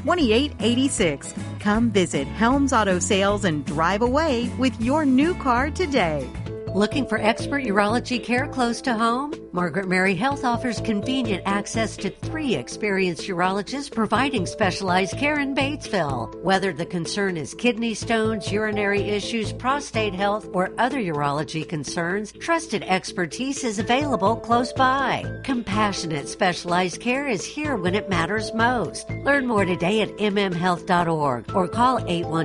2886. Come visit Helms Auto Sales and drive away with your new car today. Looking for expert urology care close to home? Margaret Mary Health offers convenient access to 3 experienced urologists providing specialized care in Batesville. Whether the concern is kidney stones, urinary issues, prostate health, or other urology concerns, trusted expertise is available close by. Compassionate specialized care is here when it matters most. Learn more today at mmhealth.org or call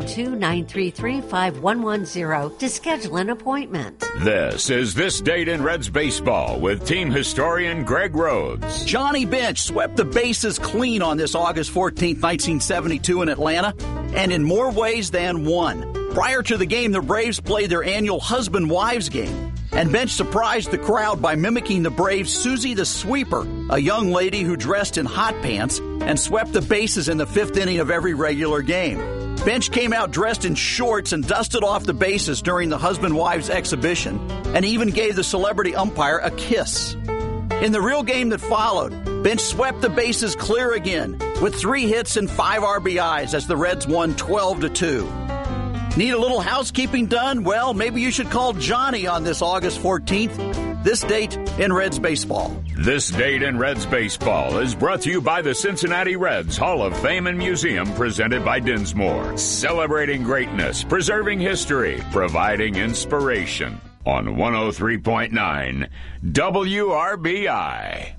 812-933-5110 to schedule an appointment. This is This Date in Reds Baseball with team historian Greg Rhodes. Johnny Bench swept the bases clean on this August 14th, 1972 in Atlanta, and in more ways than one. Prior to the game, the Braves played their annual husband-wives game, and Bench surprised the crowd by mimicking the Braves' Susie the Sweeper, a young lady who dressed in hot pants and swept the bases in the 5th inning of every regular game. Bench came out dressed in shorts and dusted off the bases during the husband-wives exhibition, and even gave the celebrity umpire a kiss. In the real game that followed, Bench swept the bases clear again with 3 hits and 5 RBIs as the Reds won 12-2. Need a little housekeeping done? Well, maybe you should call Johnny on this August 14th. This date in Reds baseball. This Date in Reds Baseball is brought to you by the Cincinnati Reds Hall of Fame and Museum, presented by Dinsmore. Celebrating greatness, preserving history, providing inspiration on 103.9 WRBI.